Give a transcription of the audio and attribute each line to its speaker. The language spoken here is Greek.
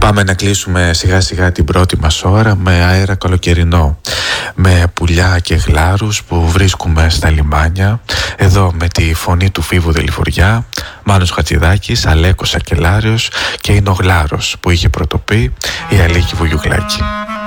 Speaker 1: Πάμε να κλείσουμε σιγά σιγά την πρώτη μας ώρα με αέρα καλοκαιρινό, με πουλιά και γλάρους που βρίσκουμε στα λιμάνια, εδώ με τη φωνή του Φίβου Δελιφοριά, Μάνος Χατζηδάκης, Αλέκος Σακελάριος, και είναι ο γλάρος που είχε πρωτοπεί η Αλίκη Βουγιουκλάκη.